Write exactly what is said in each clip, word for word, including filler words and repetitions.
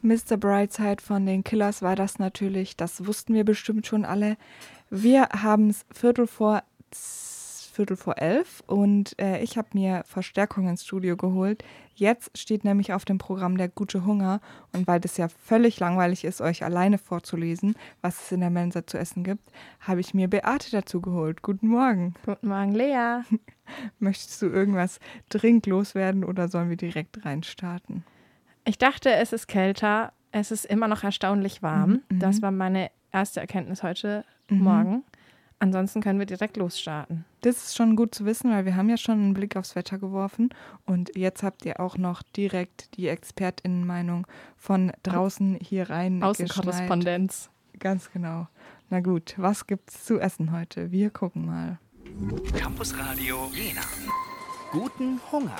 Mister Brightside von den Killers war das natürlich. Das wussten wir bestimmt schon alle. Wir haben es Viertel vor, Viertel vor elf und äh, ich habe mir Verstärkung ins Studio geholt. Jetzt steht nämlich auf dem Programm der gute Hunger. Und weil das ja völlig langweilig ist, euch alleine vorzulesen, was es in der Mensa zu essen gibt, habe ich mir Beate dazu geholt. Guten Morgen. Guten Morgen, Lea. Möchtest du irgendwas dringend loswerden oder sollen wir direkt reinstarten? Ich dachte, es ist kälter. Es ist immer noch erstaunlich warm. Mhm. Das war meine erste Erkenntnis heute Mhm. Morgen. Ansonsten können wir direkt losstarten. Das ist schon gut zu wissen, weil wir haben ja schon einen Blick aufs Wetter geworfen und jetzt habt ihr auch noch direkt die ExpertInnenmeinung von draußen hier rein Außenkorrespondenz. Ganz genau. Na gut, was gibt's zu essen heute? Wir gucken mal. Campus Radio Jena. Guten Hunger.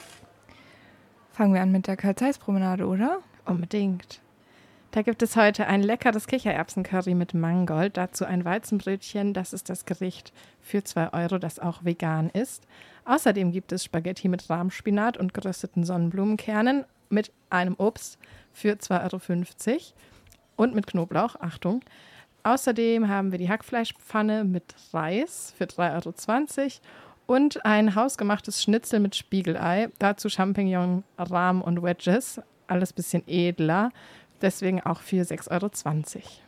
Fangen wir an mit der Karl-Zeiss-Promenade, oder? Unbedingt. Da gibt es heute ein leckeres Kichererbsencurry mit Mangold, dazu ein Weizenbrötchen, das ist das Gericht für zwei Euro, das auch vegan ist. Außerdem gibt es Spaghetti mit Rahmspinat und gerösteten Sonnenblumenkernen mit einem Obst für zwei Euro fünfzig und mit Knoblauch, Achtung. Außerdem haben wir die Hackfleischpfanne mit Reis für drei Euro zwanzig und ein hausgemachtes Schnitzel mit Spiegelei, dazu Champignon, Rahm und Wedges, alles ein bisschen edler. Deswegen auch für sechs Euro zwanzig.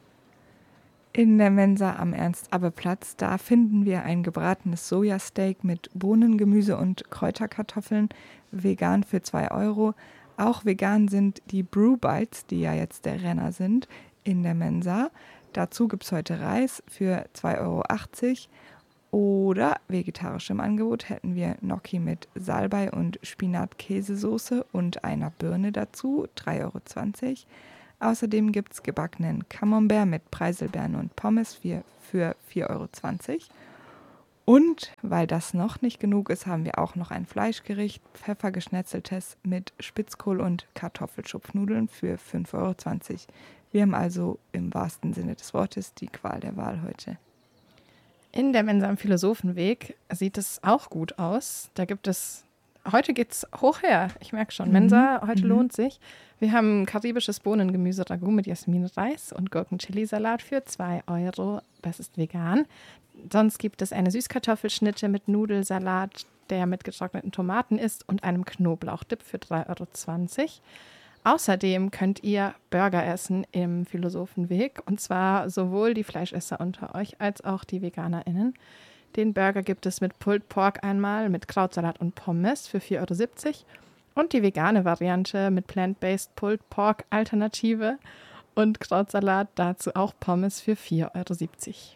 In der Mensa am Ernst-Abbe-Platz, da finden wir ein gebratenes Sojasteak mit Bohnen, Gemüse und Kräuterkartoffeln, vegan für zwei Euro. Auch vegan sind die Brew Bites, die ja jetzt der Renner sind, in der Mensa. Dazu gibt es heute Reis für zwei Euro achtzig. Oder vegetarisch im Angebot hätten wir Gnocchi mit Salbei und Spinat-Käsesoße und einer Birne dazu, drei Euro zwanzig. Außerdem gibt es gebackenen Camembert mit Preiselbeeren und Pommes für, für vier Euro zwanzig. Und weil das noch nicht genug ist, haben wir auch noch ein Fleischgericht, Pfeffergeschnetzeltes mit Spitzkohl und Kartoffelschupfnudeln für fünf Euro zwanzig. Wir haben also im wahrsten Sinne des Wortes die Qual der Wahl heute. In der Mensa am Philosophenweg sieht es auch gut aus. Da gibt es, heute geht's hoch her, ich merke schon, Mensa, heute mhm. lohnt sich. Wir haben karibisches Bohnengemüse-Ragout mit Jasminreis und Gurken-Chili-Salat für zwei Euro. Das ist vegan. Sonst gibt es eine Süßkartoffelschnitte mit Nudelsalat, der mit getrockneten Tomaten ist und einem Knoblauchdip für drei Euro zwanzig. Außerdem könnt ihr Burger essen im Philosophenweg und zwar sowohl die Fleischesser unter euch als auch die VeganerInnen. Den Burger gibt es mit Pulled Pork einmal, mit Krautsalat und Pommes für vier Euro siebzig und die vegane Variante mit Plant-Based Pulled Pork Alternative und Krautsalat, dazu auch Pommes für vier Euro siebzig.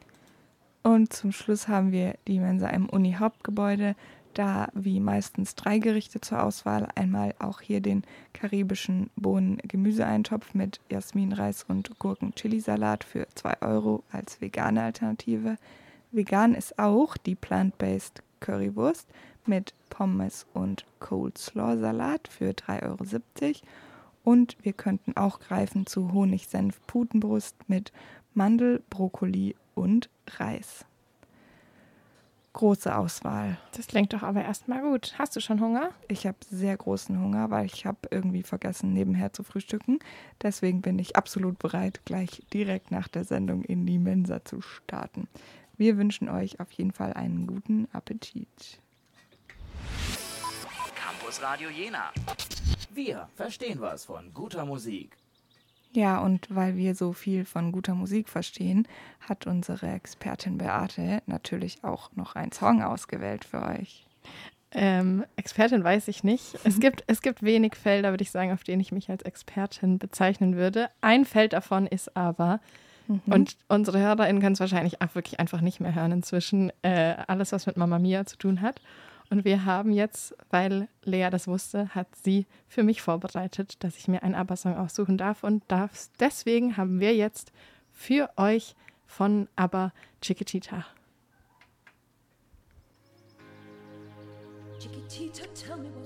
Und zum Schluss haben wir die Mensa im Uni-Hauptgebäude. Da wie meistens drei Gerichte zur Auswahl. Einmal auch hier den karibischen Bohnen-Gemüseeintopf mit Jasminreis und Gurken-Chili-Salat für zwei Euro als vegane Alternative. Vegan ist auch die Plant-Based Currywurst mit Pommes und Coleslaw-Salat für drei Euro siebzig. Und wir könnten auch greifen zu Honig-Senf-Putenbrust mit Mandel, Brokkoli und Reis. Große Auswahl. Das klingt doch aber erstmal gut. Hast du schon Hunger? Ich habe sehr großen Hunger, weil ich habe irgendwie vergessen, nebenher zu frühstücken. Deswegen bin ich absolut bereit, gleich direkt nach der Sendung in die Mensa zu starten. Wir wünschen euch auf jeden Fall einen guten Appetit. Campus Radio Jena. Wir verstehen was von guter Musik. Ja, und weil wir so viel von guter Musik verstehen, hat unsere Expertin Beate natürlich auch noch einen Song ausgewählt für euch. Ähm, Expertin weiß ich nicht. Es gibt, es gibt wenig Felder, würde ich sagen, auf denen ich mich als Expertin bezeichnen würde. Ein Feld davon ist aber, mhm. und unsere HörerInnen können es wahrscheinlich auch wirklich einfach nicht mehr hören inzwischen, äh, alles, was mit Mamma Mia zu tun hat. Und wir haben jetzt, weil Lea das wusste, hat sie für mich vorbereitet, dass ich mir einen ABBA-Song aussuchen darf. Und darf. Deswegen haben wir jetzt für euch von ABBA Chiquitita. Chiquitita, tell me